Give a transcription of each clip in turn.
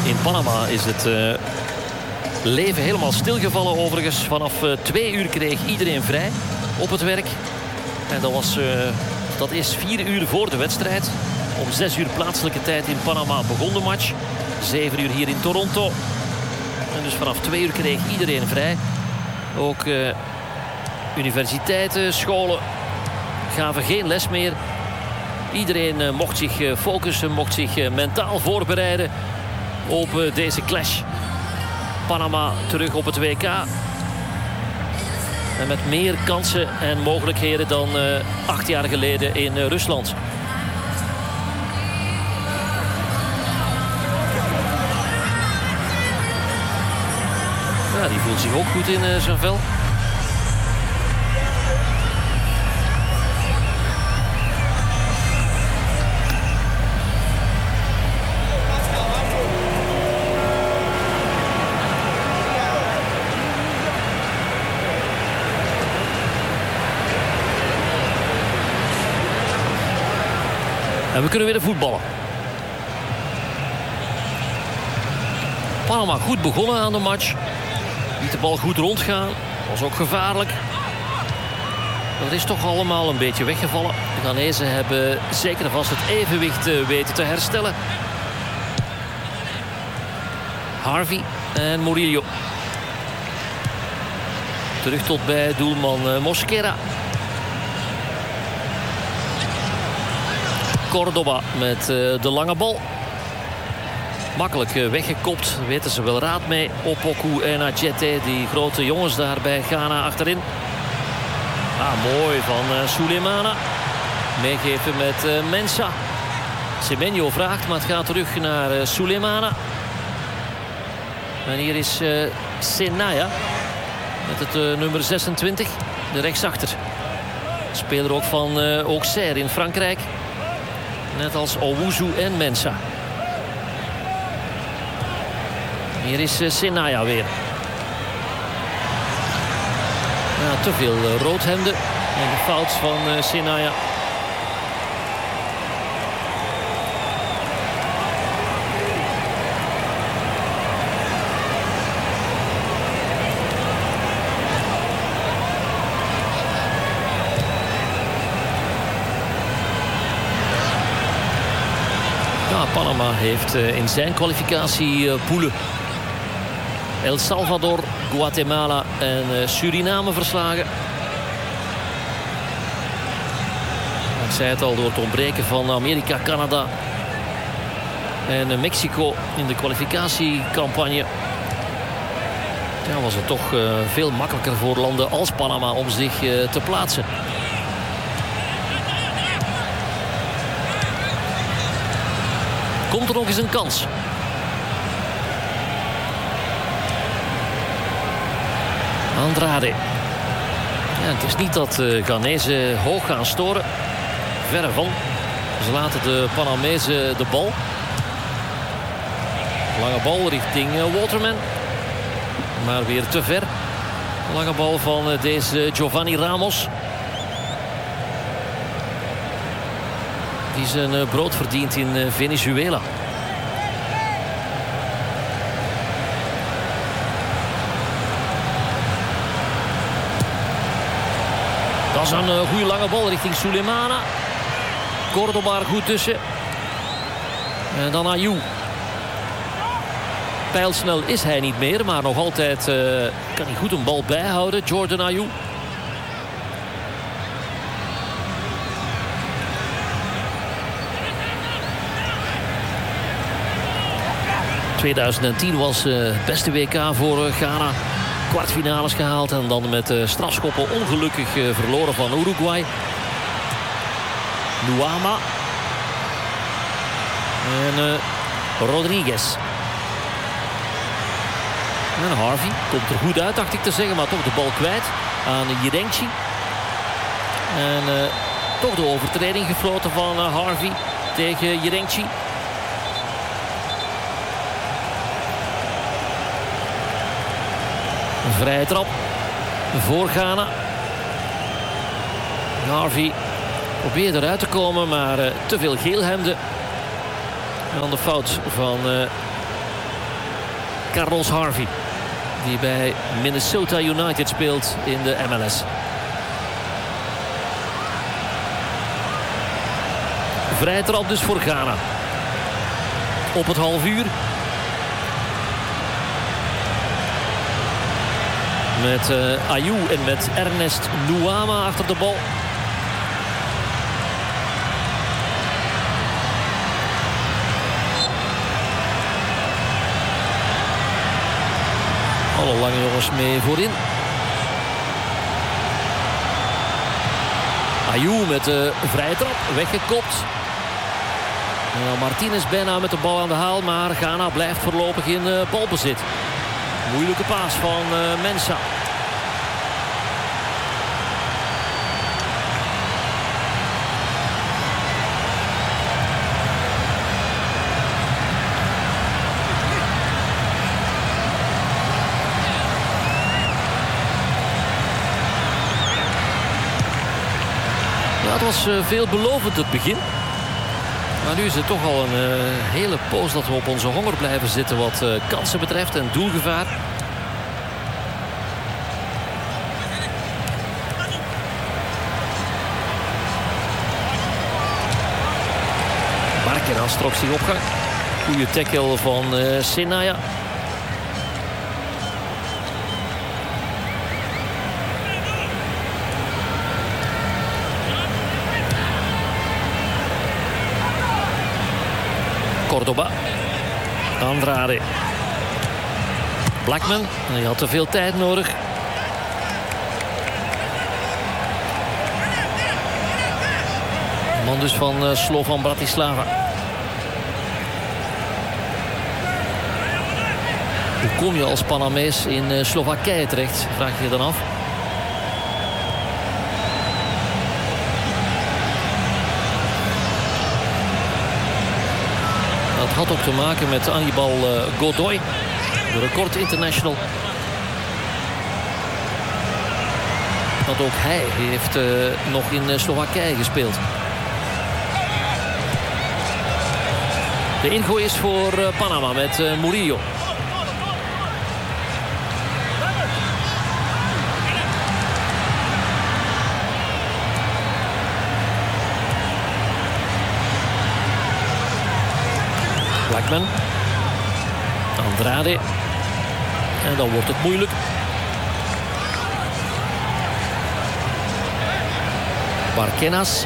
In Panama is het leven helemaal stilgevallen overigens. Vanaf 2 uur kreeg iedereen vrij op het werk. En dat is 4 uur voor de wedstrijd. Om 6 uur plaatselijke tijd in Panama begon de match. 7 uur hier in Toronto. En dus vanaf 2 uur kreeg iedereen vrij. Ook universiteiten, scholen gaven geen les meer. Iedereen mocht zich focussen, mocht zich mentaal voorbereiden op deze clash. Panama terug op het WK. En met meer kansen en mogelijkheden dan 8 jaar geleden in Rusland. Ja, die voelt zich ook goed in zijn vel. En we kunnen weer voetballen. Panama goed begonnen aan de match. Liet de bal goed rondgaan. Was ook gevaarlijk. Dat is toch allemaal een beetje weggevallen. De Ghanezen hebben zeker en vast het evenwicht weten te herstellen. Harvey en Murillo. Terug tot bij doelman Mosquera. Cordoba met de lange bal. Makkelijk weggekopt. Daar weten ze wel raad mee. Opoku en Adjete, die grote jongens daar bij Ghana achterin. Mooi van Sulemana. Meegeven met Mensah. Semenyo vraagt, maar het gaat terug naar Sulemana. En hier is Senaya. Met het nummer 26. De rechtsachter. Speler ook van Auxerre in Frankrijk. Net als Owusu en Mensah. Hier is Senaya weer. Ja, te veel roodhemden. En de fout van Senaya. Panama heeft in zijn kwalificatiepoelen El Salvador, Guatemala en Suriname verslagen. Ik zei het al, door het ontbreken van Amerika, Canada en Mexico in de kwalificatiecampagne. Ja, was het toch veel makkelijker voor landen als Panama om zich te plaatsen. Komt er nog eens een kans. Andrade. Ja, het is niet dat de Ghanezen hoog gaan storen. Verre van. Ze laten de Panamezen de bal. Lange bal richting Waterman. Maar weer te ver. Lange bal van deze Giovanni Ramos. Die zijn brood verdient in Venezuela. Dat is een goede lange bal richting Sulemana. Cordoba er goed tussen. En dan Ayew. Pijlsnel is hij niet meer, maar nog altijd kan hij goed een bal bijhouden. Jordan Ayew. ...2010 was het beste WK voor Ghana. Kwartfinales gehaald en dan met strafschoppen ongelukkig verloren van Uruguay. Nuama. En Rodriguez. En Harvey komt er goed uit, dacht ik te zeggen, maar toch de bal kwijt aan Jirenchi. En toch de overtreding gefloten van Harvey tegen Jirenchi. Een vrije trap voor Ghana. Harvey probeert eruit te komen, maar te veel geelhemden. En dan de fout van Carlos Harvey, die bij Minnesota United speelt in de MLS. Vrij trap dus voor Ghana. Op het half uur. Met Ayew en met Ernest Nuama achter de bal. Alle lange jongens mee voorin. Ayew met de vrije trap. Weggekopt. Martinez bijna met de bal aan de haal. Maar Ghana blijft voorlopig in balbezit. Moeilijke paas van Mensah. Ja, het was veelbelovend het begin. Maar nu is het toch al een hele poos dat we op onze honger blijven zitten wat kansen betreft en doelgevaar. Barkenas trok zich opgang. Goede tackle van Senaya. Cordoba. Andrade. Blackman. Hij had te veel tijd nodig. De man dus van Slovan Bratislava. Hoe kom je als Panamees in Slowakije terecht? Vraag je je dan af. Dat had ook te maken met Anibal Godoy, de record international. Want ook hij heeft nog in Slowakije gespeeld. De ingooi is voor Panama met Murillo. Blackman. Andrade. En dan wordt het moeilijk. Barkenas.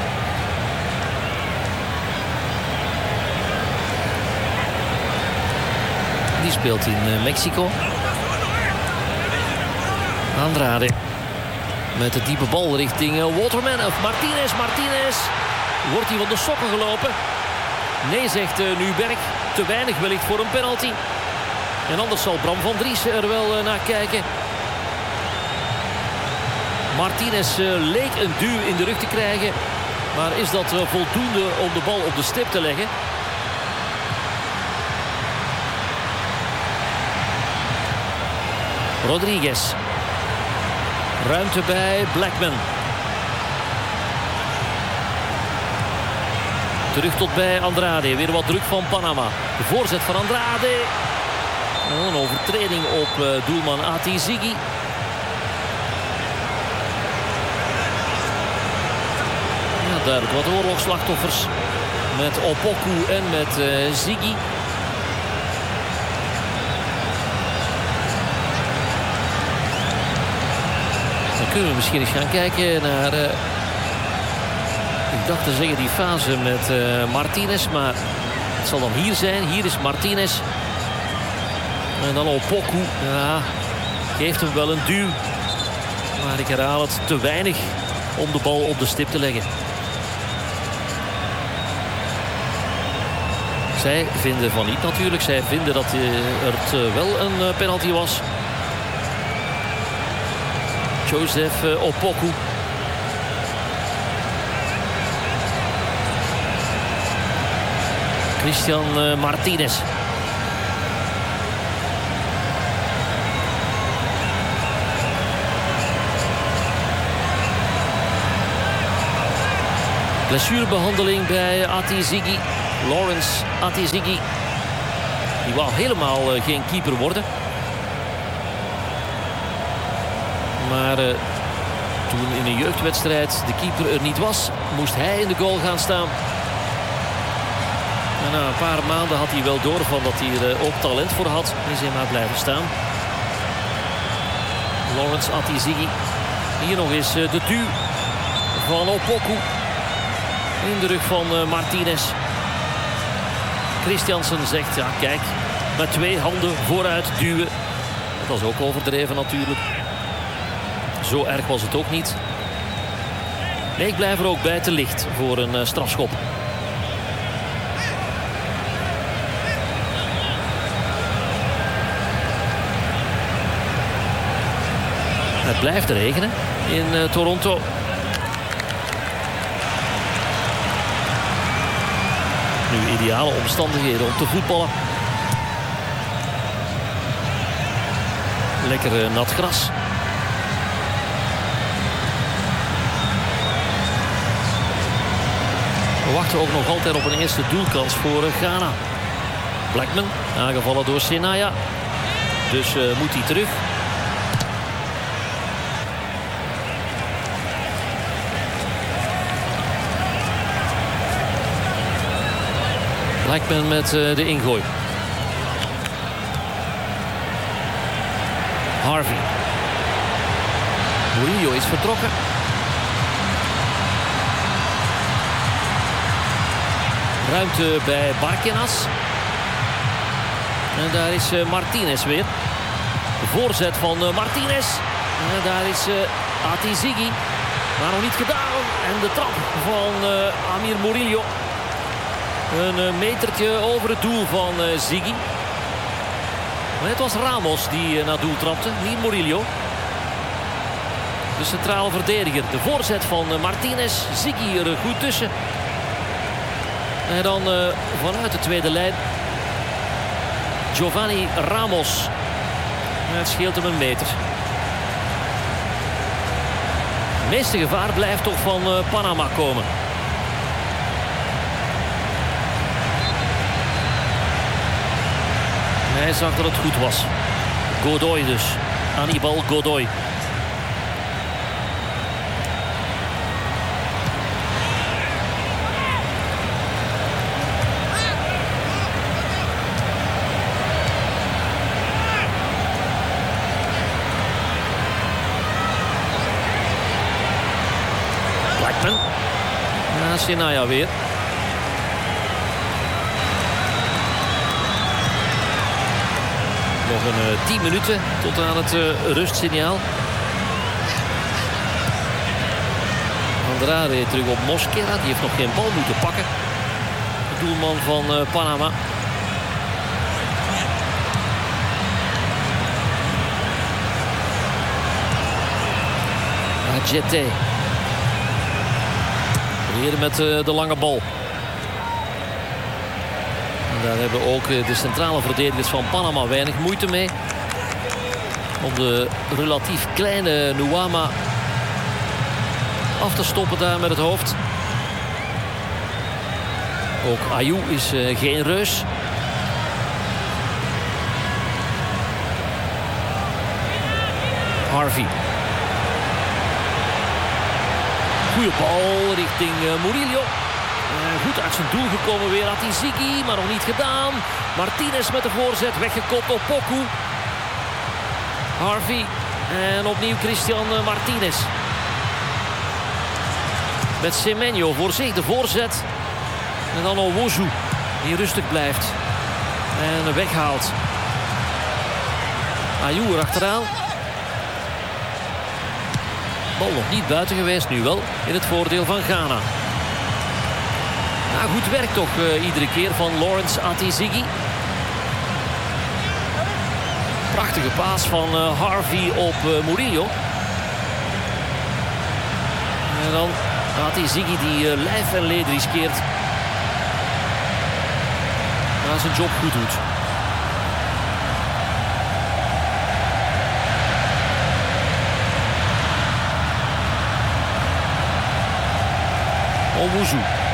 Die speelt in Mexico. Andrade. Met de diepe bal richting Waterman of Martinez. Martinez. Wordt hij van de sokken gelopen? Nee, zegt Nuberg. Te weinig wellicht voor een penalty. En anders zal Bram van Driessen er wel naar kijken. Martinez leek een duw in de rug te krijgen. Maar is dat voldoende om de bal op de stip te leggen? Rodriguez. Ruimte bij Blackman. Terug tot bij Andrade. Weer wat druk van Panama. De voorzet van Andrade. Een overtreding op doelman Ati Ziggy. Ja, duidelijk wat oorlogsslachtoffers. Met Opoku en met Ziggy. Dan kunnen we misschien eens gaan kijken naar... ik dacht te zeggen die fase met Martinez, maar het zal dan hier zijn. Hier is Martinez. En dan Opoku. Ja, geeft hem wel een duw. Maar ik herhaal het, te weinig om de bal op de stip te leggen. Zij vinden van niet natuurlijk. Zij vinden dat het wel een penalty was. Joseph Opoku. Christian Martinez. Blessurebehandeling bij Ati Ziggy. Lawrence Ati Ziggy. Die wou helemaal geen keeper worden. Maar toen in een jeugdwedstrijd de keeper er niet was, moest hij in de goal gaan staan. En na een paar maanden had hij wel door van dat hij er ook talent voor had. En is hij maar blijven staan. Lawrence Ati-Zigi. Hier nog eens de duw van Opoku. In de rug van Martinez. Christiansen zegt, ja kijk, met 2 handen vooruit duwen. Dat is ook overdreven natuurlijk. Zo erg was het ook niet. Nee, ik blijf er ook bij, te licht voor een strafschop. Het blijft regenen in Toronto. Nu ideale omstandigheden om te voetballen. Lekker nat gras. We wachten ook nog altijd op een eerste doelkans voor Ghana. Blackman, aangevallen door Senaya. Dus moet hij terug. Blackman met de ingooi. Harvey. Murillo is vertrokken. Ruimte bij Barkenas. En daar is Martinez weer. De voorzet van Martinez. En daar is Ati-Zigi. Maar nog niet gedaan. En de trap van Amir Murillo. Een metertje over het doel van Ziggy. Maar het was Ramos die naar doel trapte, niet Murillo. De centrale verdediger. De voorzet van Martinez. Ziggy er goed tussen. En dan vanuit de tweede lijn Giovanni Ramos. Het scheelt hem een meter. Het meeste gevaar blijft toch van Panama komen. Hij zag dat het goed was. Godoy dus. Anibal Godoy. Blackman. Ja, Senaya weer. Nog een 10 minuten tot aan het rustsignaal. Andrade terug op Mosquera. Die heeft nog geen bal moeten pakken. De doelman van Panama. Jete. Hier met de lange bal. Daar hebben ook de centrale verdedigers van Panama weinig moeite mee. Om de relatief kleine Nuama af te stoppen daar met het hoofd. Ook Ayew is geen reus. Harvey. Goeie bal richting Murillo. Goed uit zijn doel gekomen weer. Ati-Zigi, maar nog niet gedaan. Martinez met de voorzet. Weggekopt op Opoku. Harvey. En opnieuw Christian Martinez. Met Semenyo voor zich de voorzet. En dan Owosu. Die rustig blijft. En weghaalt. Ayew erachteraan. Bal nog niet buiten geweest. Nu wel in het voordeel van Ghana. Nou, goed werk toch iedere keer van Lawrence Ati-Zigi. Prachtige paas van Harvey op Murillo. En dan Ati-Zigi die lijf en leden riskeert. Maar zijn job goed doet. Owosu.